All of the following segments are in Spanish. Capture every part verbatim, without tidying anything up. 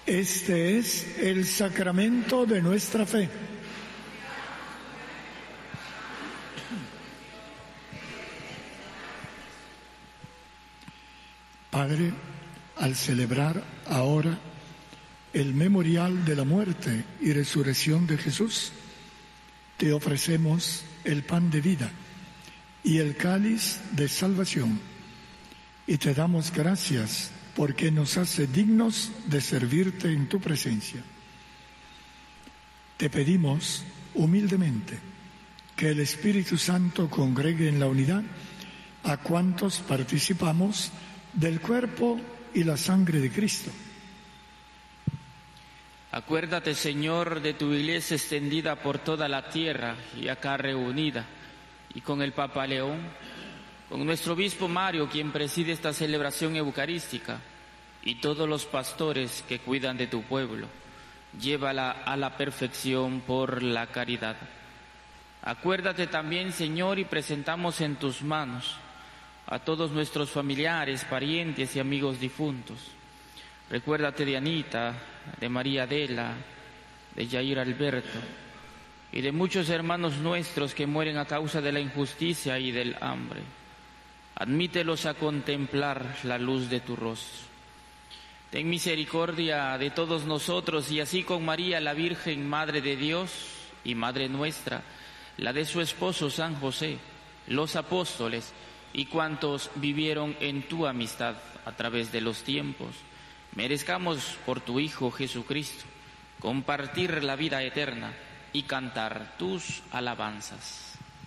Este es el sacramento de nuestra fe. Padre, al celebrar ahora el memorial de la muerte y resurrección de Jesús, te ofrecemos el pan de vida y el cáliz de salvación, y te damos gracias porque nos hace dignos de servirte en tu presencia. Te pedimos humildemente que el Espíritu Santo congregue en la unidad a cuantos participamos del cuerpo y la sangre de Cristo. Acuérdate, Señor, de tu iglesia extendida por toda la tierra y acá reunida, y con el Papa León, con nuestro obispo Mario, quien preside esta celebración eucarística, y todos los pastores que cuidan de tu pueblo. Llévala a la perfección por la caridad. Acuérdate también, Señor, y presentamos en tus manos a todos nuestros familiares, parientes y amigos difuntos. Recuérdate de Anita, de María Adela, de Jair Alberto y de muchos hermanos nuestros que mueren a causa de la injusticia y del hambre. Admítelos a contemplar la luz de tu rostro. Ten misericordia de todos nosotros, y así con María, la Virgen, Madre de Dios y Madre nuestra, la de su esposo San José, los apóstoles y cuantos vivieron en tu amistad a través de los tiempos, merezcamos por tu Hijo Jesucristo compartir la vida eterna y cantar tus alabanzas.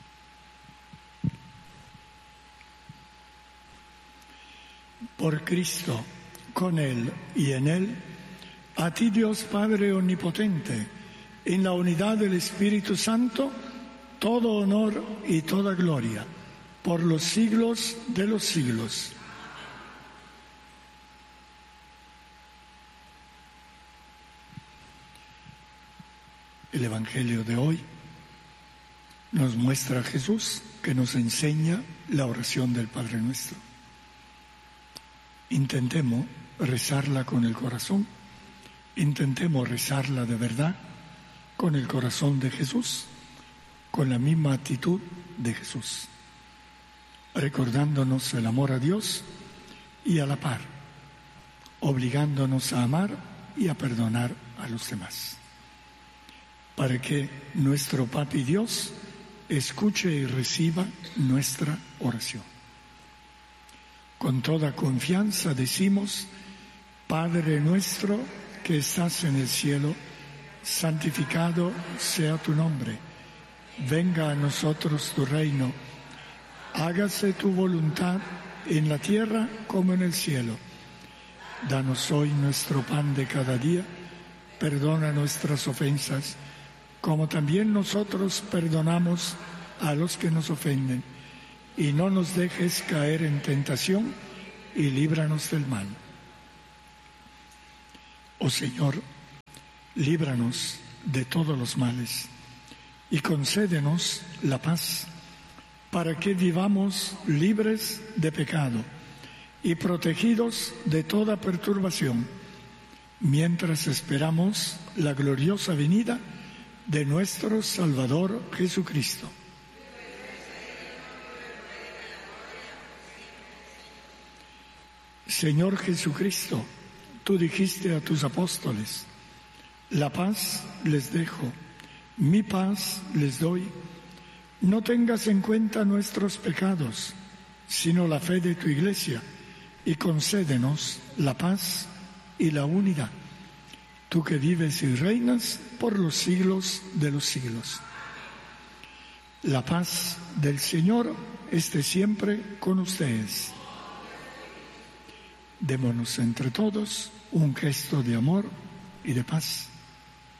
Por Cristo, con Él y en Él, a ti, Dios Padre Omnipotente, en la unidad del Espíritu Santo, todo honor y toda gloria, por los siglos de los siglos. El Evangelio de hoy nos muestra a Jesús, que nos enseña la oración del Padre Nuestro. Intentemos rezarla con el corazón, intentemos rezarla de verdad, con el corazón de Jesús, con la misma actitud de Jesús, recordándonos el amor a Dios y a la par, obligándonos a amar y a perdonar a los demás, para que nuestro Papi Dios escuche y reciba nuestra oración. Con toda confianza decimos: Padre nuestro que estás en el cielo, santificado sea tu nombre. Venga a nosotros tu reino. Hágase tu voluntad en la tierra como en el cielo. Danos hoy nuestro pan de cada día. Perdona nuestras ofensas, como también nosotros perdonamos a los que nos ofenden. Y no nos dejes caer en tentación, y líbranos del mal. Oh Señor, líbranos de todos los males, y concédenos la paz, para que vivamos libres de pecado y protegidos de toda perturbación, mientras esperamos la gloriosa venida de nuestro Salvador Jesucristo. Señor Jesucristo, tú dijiste a tus apóstoles: la paz les dejo, mi paz les doy. No tengas en cuenta nuestros pecados, sino la fe de tu Iglesia, y concédenos la paz y la unidad. Tú que vives y reinas por los siglos de los siglos. La paz del Señor esté siempre con ustedes. Démonos entre todos un gesto de amor y de paz.